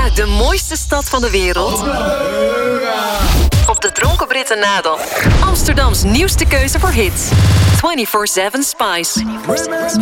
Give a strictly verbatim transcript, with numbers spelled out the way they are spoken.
uit de mooiste stad van de wereld. Op de Dronken Britten na dan. Amsterdams nieuwste keuze voor hits. vierentwintig zeven Spice.